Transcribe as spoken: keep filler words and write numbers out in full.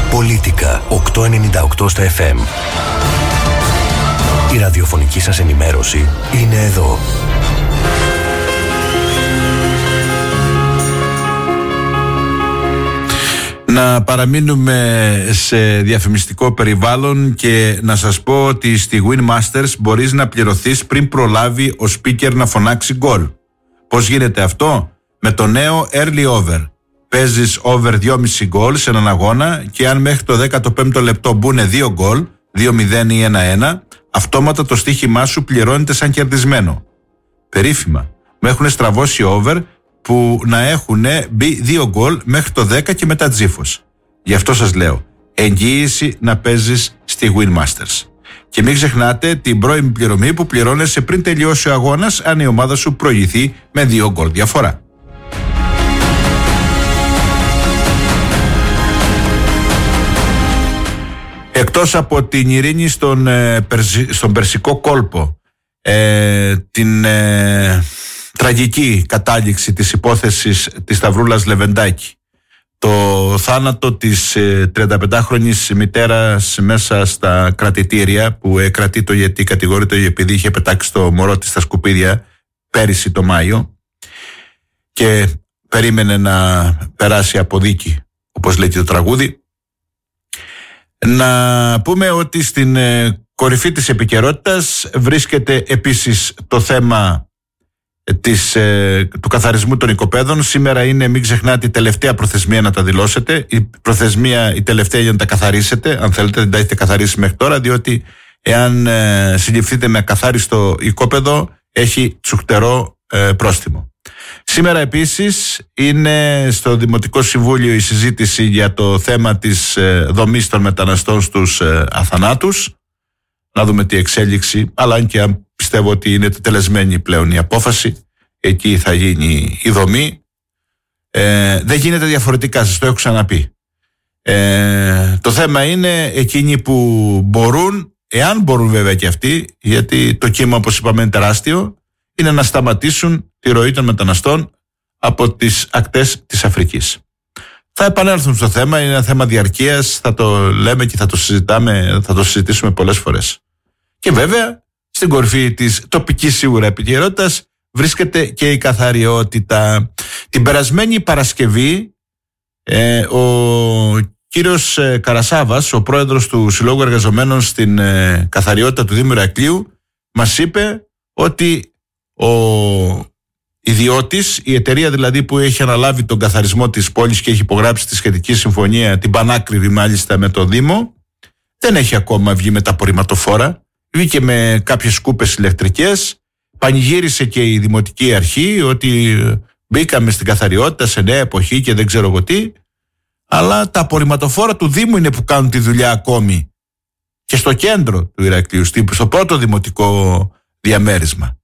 Πολίτικα οκτακόσια ενενήντα οκτώ στα εφ εμ. Η ραδιοφωνική σας ενημέρωση είναι εδώ. Να παραμείνουμε σε διαφημιστικό περιβάλλον και να σας πω ότι στη Win Masters μπορείς να πληρωθείς πριν προλάβει ο speaker να φωνάξει γκολ. Πώς γίνεται αυτό? Με το νέο Early Over. Παίζεις over δυόμισι γκολ σε έναν αγώνα και αν μέχρι το δέκατο πέμπτο λεπτό μπουνε δύο γκολ, δύο μηδέν ή ένα ένα, αυτόματα το στοίχημά σου πληρώνεται σαν κερδισμένο. Περίφημα. Με έχουν στραβώσει over που να έχουν μπει δύο γκολ μέχρι το δέκα και μετά τζίφος. Γι' αυτό σας λέω, εγγύηση να παίζεις στη Win Masters. Και μην ξεχνάτε την πρώιμη πληρωμή που πληρώνεσαι πριν τελειώσει ο αγώνας αν η ομάδα σου προηγηθεί με δύο γκολ διαφορά. Εκτός από την ειρήνη στον, ε, περσι, στον Περσικό κόλπο, ε, την ε, τραγική κατάληξη της υπόθεσης της Σταυρούλας Λεβεντάκη, το θάνατο της ε, τριανταπεντάχρονης μητέρας μέσα στα κρατητήρια που ε, κρατεί γιατί κατηγορείται επειδή είχε πετάξει το μωρό της στα σκουπίδια πέρυσι το Μάιο και περίμενε να περάσει από δίκη, όπως λέει και το τραγούδι. Να πούμε ότι στην ε, κορυφή της επικαιρότητας βρίσκεται επίσης το θέμα της, ε, του καθαρισμού των οικοπαίδων. Σήμερα είναι, μην ξεχνάτε, η τελευταία προθεσμία να τα δηλώσετε. Η προθεσμία η τελευταία για να τα καθαρίσετε, αν θέλετε δεν τα έχετε καθαρίσει μέχρι τώρα, διότι εάν ε, συλληφθείτε με ακαθάριστο οικόπεδο έχει τσουχτερό ε, πρόστιμο. Σήμερα επίσης είναι στο Δημοτικό Συμβούλιο η συζήτηση για το θέμα της ε, δομής των μεταναστών στους ε, αθανάτους. Να δούμε τι εξέλιξη, αλλά αν και αν πιστεύω ότι είναι τελεσμένη πλέον η απόφαση, εκεί θα γίνει η δομή. Ε, δεν γίνεται διαφορετικά, σας το έχω ξαναπεί. Ε, το θέμα είναι εκείνοι που μπορούν, εάν μπορούν βέβαια και αυτοί, γιατί το κύμα όπως είπαμε είναι τεράστιο, είναι να σταματήσουν τη ροή των μεταναστών από τις ακτές της Αφρικής. Θα επανέλθουν στο θέμα, είναι ένα θέμα διαρκείας, θα το λέμε και θα το συζητάμε, θα το συζητήσουμε πολλές φορές. Και βέβαια, στην κορυφή της τοπικής σίγουρα επικαιρότητας βρίσκεται και η καθαριότητα. Την περασμένη Παρασκευή, ε, ο κύριος Καρασάβας, ο πρόεδρος του Συλλόγου Εργαζομένων στην ε, καθαριότητα του Δήμου Ηρακλείου, μας είπε ότι ο ιδιώτης, η εταιρεία δηλαδή που έχει αναλάβει τον καθαρισμό της πόλης και έχει υπογράψει τη σχετική συμφωνία, την πανάκριβη μάλιστα με το Δήμο, δεν έχει ακόμα βγει με τα απορριμματοφόρα. Βγήκε με κάποιες σκούπες ηλεκτρικές, πανηγύρισε και η Δημοτική Αρχή ότι μπήκαμε στην καθαριότητα σε νέα εποχή και δεν ξέρω εγώ τι, αλλά τα απορριμματοφόρα του Δήμου είναι που κάνουν τη δουλειά ακόμη και στο κέντρο του Ηρακλείου, στο πρώτο δημοτικό διαμέρισμα.